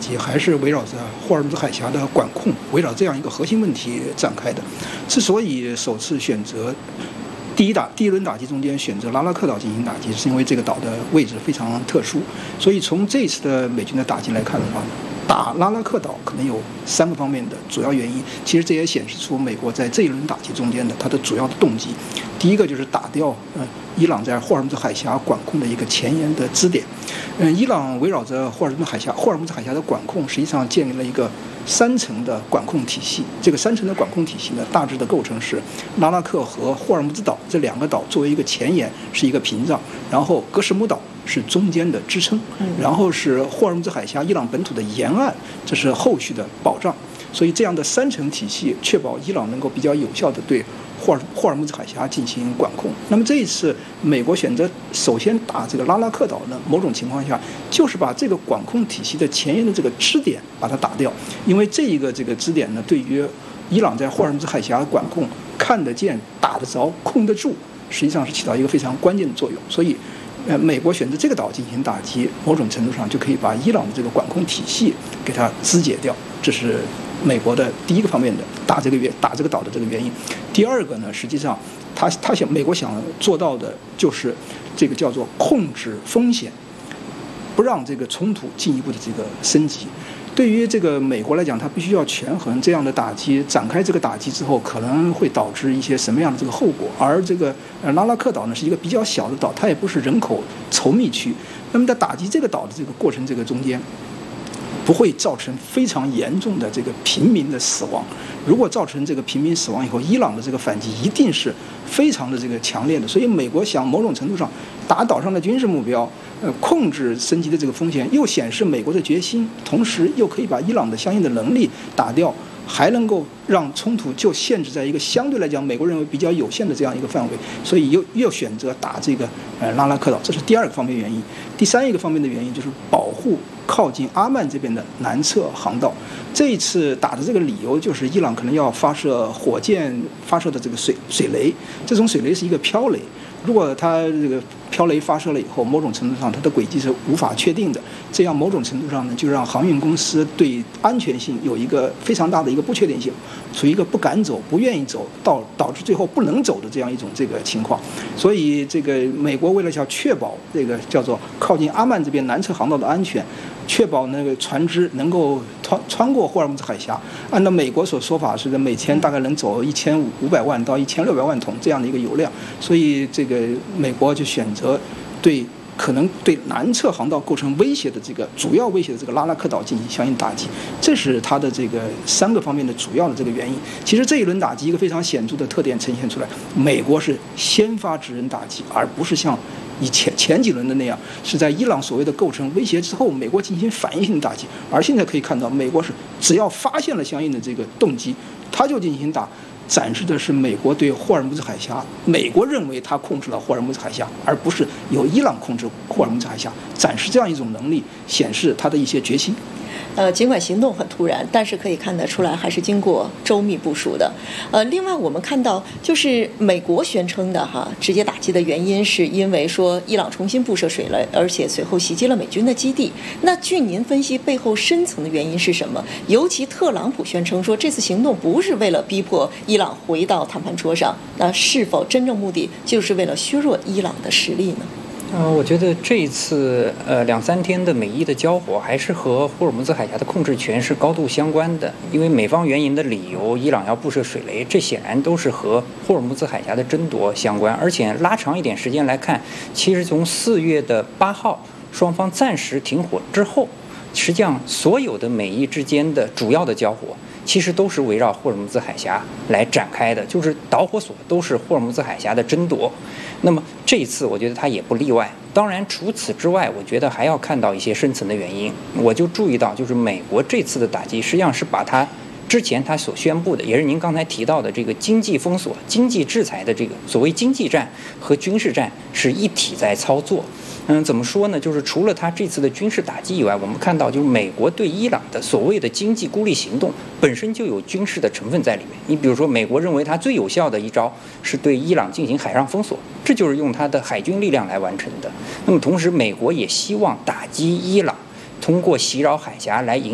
击还是围绕着霍尔木兹海峡的管控，围绕这样一个核心问题展开的。之所以首次选择第一轮打击中间选择拉拉克岛进行打击，是因为这个岛的位置非常特殊。所以从这次的美军的打击来看的话呢，打拉拉克岛可能有3个方面的主要原因。其实这也显示出美国在这一轮打击中间的它的主要的动机。第一个就是打掉伊朗在霍尔木兹海峡管控的一个前沿的支点。伊朗围绕着霍尔木兹海峡的管控，实际上建立了一个3层的管控体系。这个3层的管控体系呢，大致的构成是拉拉克和霍尔木兹岛这2个岛作为一个前沿是一个屏障，然后格什姆岛是中间的支撑，然后是霍尔木兹海峡伊朗本土的沿岸，这是后续的保障。所以这样的3层体系确保伊朗能够比较有效地对霍尔木兹海峡进行管控。那么这一次美国选择首先打这个拉拉克岛呢，某种情况下就是把这个管控体系的前沿的这个支点把它打掉，因为这个支点呢，对于伊朗在霍尔木兹海峡管控看得见、打得着、控得住，实际上是起到一个非常关键的作用。所以美国选择这个岛进行打击，某种程度上就可以把伊朗的这个管控体系给它肢解掉，这是美国的第一个方面的打这个岛的这个原因。第二个呢，实际上美国想做到的就是这个叫做控制风险，不让这个冲突进一步的这个升级。对于这个美国来讲，它必须要权衡这样的打击展开这个打击之后可能会导致一些什么样的这个后果。而这个拉拉克岛呢是一个比较小的岛，它也不是人口稠密区。那么在打击这个岛的这个过程这个中间，不会造成非常严重的这个平民的死亡。如果造成这个平民死亡以后，伊朗的这个反击一定是非常的这个强烈的。所以美国想某种程度上打岛上的军事目标，控制升级的这个风险，又显示美国的决心，同时又可以把伊朗的相应的能力打掉，还能够让冲突就限制在一个相对来讲美国认为比较有限的这样一个范围。所以又选择打这个拉拉克岛，这是第2个方面原因。第3个方面的原因就是保护靠近阿曼这边的南侧航道。这一次打的这个理由就是伊朗可能要发射火箭发射的这个水雷，这种水雷是一个飘雷。如果它这个飘雷发射了以后，某种程度上它的轨迹是无法确定的，这样某种程度上呢，就让航运公司对安全性有一个非常大的一个不确定性，处于一个不敢走、不愿意走，导致最后不能走的这样一种这个情况。所以这个美国为了要确保这个叫做靠近阿曼这边南侧航道的安全，确保那个船只能够穿过霍尔木兹海峡，按照美国所说法是每天大概能走1500万到1600万桶这样的一个油量。所以这个美国就选择可能对南侧航道构成威胁的这个主要威胁的这个拉拉克岛进行相应打击，这是它的这个3个方面的主要的这个原因。其实这一轮打击一个非常显著的特点呈现出来，美国是先发制人打击，而不是像以前几轮的那样是在伊朗所谓的构成威胁之后，美国进行反应性的打击。而现在可以看到，美国是只要发现了相应的这个动机，它就进行打。展示的是美国对霍尔木兹海峡，美国认为它控制了霍尔木兹海峡，而不是由伊朗控制霍尔木兹海峡。展示这样一种能力，显示它的一些决心。 尽管行动很突然，但是可以看得出来还是经过周密部署的。另外我们看到，就是美国宣称的直接打击的原因是因为说伊朗重新布设水雷，而且随后袭击了美军的基地。那据您分析，背后深层的原因是什么？尤其特朗普宣称说这次行动不是为了逼迫伊朗回到谈判桌上，那是否真正目的就是为了削弱伊朗的实力呢？ 我觉得这一次2-3天的美伊的交火还是和霍尔木兹海峡的控制权是高度相关的，因为美方援引的理由，伊朗要布设水雷，这显然都是和霍尔木兹海峡的争夺相关。而且拉长一点时间来看，其实从4月8号双方暂时停火之后，实际上所有的美伊之间的主要的交火其实都是围绕霍尔木兹海峡来展开的，就是导火索都是霍尔木兹海峡的争夺。那么这一次我觉得它也不例外。当然除此之外，我觉得还要看到一些深层的原因。我就注意到，就是美国这次的打击实际上是把它之前他所宣布的，也是您刚才提到的这个经济封锁、经济制裁的这个所谓经济战和军事战是一体在操作。怎么说呢？就是除了他这次的军事打击以外，我们看到就是美国对伊朗的所谓的经济孤立行动本身就有军事的成分在里面。你比如说，美国认为它最有效的一招是对伊朗进行海上封锁，这就是用它的海军力量来完成的。那么同时，美国也希望打击伊朗，通过袭扰海峡来影